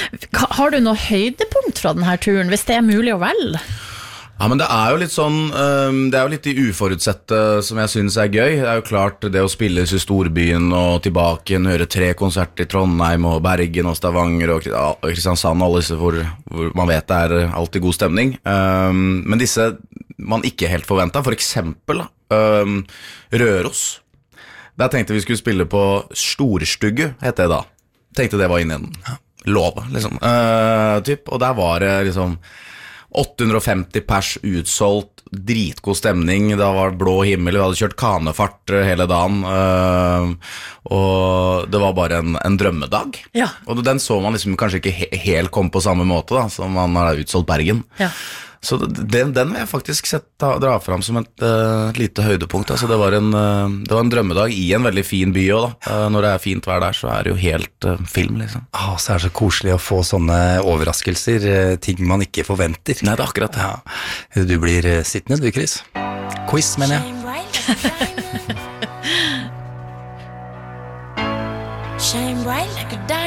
Har du noe høydepunkt fra denne turen, hvis det mulig å velge? Ja, men det jo litt sånn, det jo litt de uforutsette som jeg synes gøy. Det jo klart det å spille i storbyen og tilbake igjen, høre 3 konserter i Trondheim og Bergen og Stavanger og Kristiansand, alle disse hvor man vet det alltid god stemning. Men disse man ikke helt forventet, for eksempel Røros. Der tenkte vi skulle spille på Storstugge, heter det da. Tenkte det var inne i den lov, liksom. Og der var det liksom 850 pers utsolgt, dritgod stemning, det var blå himmel, vi hadde kjørt kanefart hele dagen, og det var bare en drømmedag. Ja. Og den så man liksom kanskje ikke helt komme på samme måte da, som man har utsolgt Bergen. Ja. Så den vil jeg faktisk dra fram som et lite høydepunkt. Altså det var en drømmedag i en veldig fin by også, da. Når det fint vær der, så det jo helt film, liksom. Så det så koselig å få sånne overraskelser, ting man ikke forventer. Nei, det akkurat det. Ja. Du blir sittende, du, Chris. Quiz, mener jeg. Shine bright like a diamond.